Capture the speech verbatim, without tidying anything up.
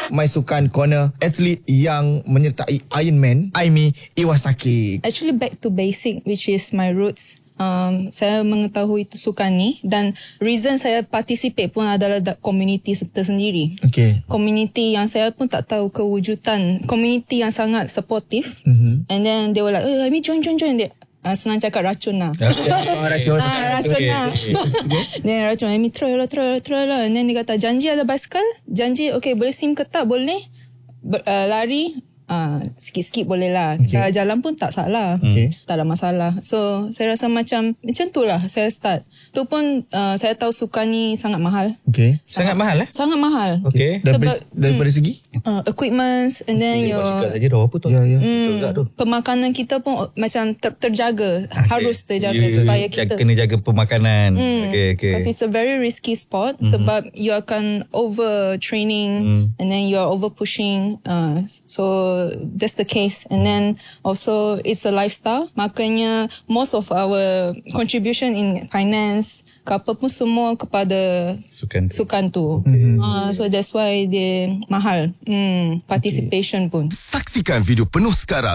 My Sukan Corner, atlet yang menyertai Ironman, Aimi Iwasaki. Actually back to basic, which is my roots. Um, saya mengetahui itu sukan ni, dan reason saya participate pun adalah community tersendiri. Okay. Community yang saya pun tak tahu kewujudan, community yang sangat supportive. Mm-hmm. And then they were like, oh, Aimi join join join. Dia uh, senang cakap racun lah. Oh, racun. Ah, racun lah. Then racun, Aimi try lah, try lah, try lah. And then dia kata, janji ada basikal? Janji, okay, boleh sim ke tak? Boleh. Ber, uh, lari? Uh, sikit-sikit boleh lah. Okay. Cara jalan pun tak salah. Okay. Tak ada masalah. So, saya rasa macam, macam tu lah saya start. Tu pun uh, saya tahu sukan ni sangat mahal. Okay. Sangat mahal eh? Sangat mahal. Okay. Daripada, Sebab, daripada hmm, segi? Uh, equipments and then Ini your... basikal saja dah apa tu? Ya, ya. Betul juga tu. Pemakanan kita pun macam ter, terjaga. Okay. Harus terjaga you, supaya jaga, kita... kena jaga pemakanan. Hmm, Okay, okay. Because it's a very risky sport. Mm-hmm. Sebab you akan over training mm. and then you are over pushing. Uh, so that's the case. And then also it's a lifestyle. Makanya most of our contribution in finance ke apa pun semua kepada Sukan tu. Sukan tu. Mm-hmm. Uh, so that's why dia mahal. Hmm, participation okay. pun. Saksikan video penuh sekarang